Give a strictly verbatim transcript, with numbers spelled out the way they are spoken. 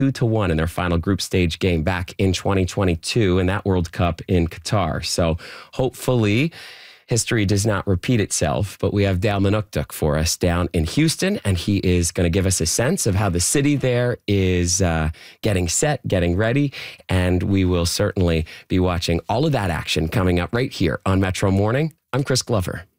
two to one in their final group stage game back in twenty twenty-two in that World Cup in Qatar. So hopefully history does not repeat itself, but we have Dale Manukduk for us down in Houston, and he is going to give us a sense of how the city there is uh, getting set, getting ready, and we will certainly be watching all of that action coming up right here on Metro Morning. I'm Chris Glover.